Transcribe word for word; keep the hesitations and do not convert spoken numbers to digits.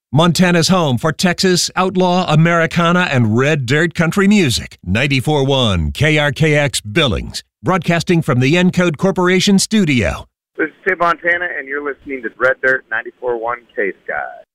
Montana's home for Texas, outlaw, Americana, and red dirt country music. ninety-four point one K R K X Billings, broadcasting from the Encode Corporation studio. This is Tim Montana, and you're listening to Red Dirt ninety-four point one K-Sky.